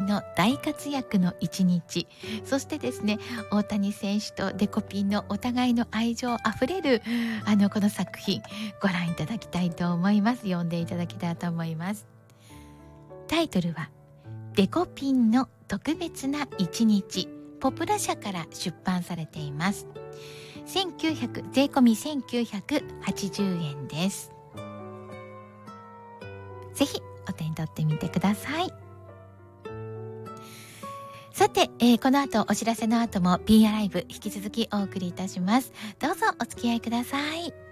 の大活躍の一日、そしてですね、大谷選手とデコピンのお互いの愛情あふれるこの作品ご覧いただきたいと思います。読んでいただきたいと思います。タイトルはデコピンの特別な一日、ポプラ社から出版されています。税込み1980円です。ぜひお手に取ってみてください。さて、この後お知らせの後も Be Alive 引き続きお送りいたします。どうぞお付き合いください。